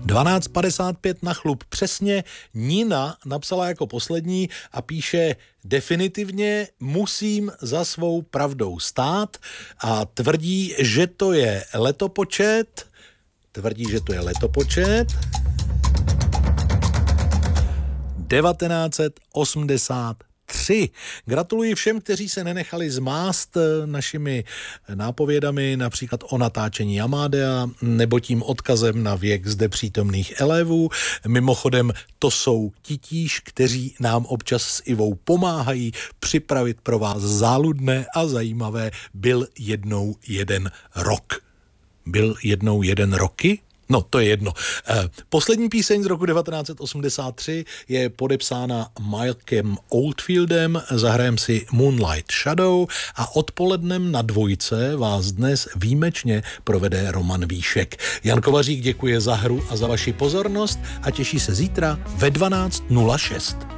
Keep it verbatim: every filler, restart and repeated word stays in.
dvanáct padesát pět na chlup. Přesně Nina napsala jako poslední a píše: definitivně musím za svou pravdou stát a tvrdí, že to je letopočet. Tvrdí, že to je letopočet. devatenáct osmdesát tři. Gratuluji všem, kteří se nenechali zmást našimi nápovědami, například o natáčení Amadea nebo tím odkazem na věk zde přítomných elevů. Mimochodem, to jsou titíž, kteří nám občas s Ivou pomáhají připravit pro vás záludné a zajímavé Byl jednou jeden rok. Byl jednou jeden roky? No, to je jedno. Poslední píseň z roku devatenáct osmdesát tři je podepsána Mikem Oldfieldem, zahrajem si Moonlight Shadow a odpolednem na dvojce vás dnes výjimečně provede Roman Víšek. Jan Kovařík děkuje za hru a za vaši pozornost a těší se zítra ve dvanáct nula šest.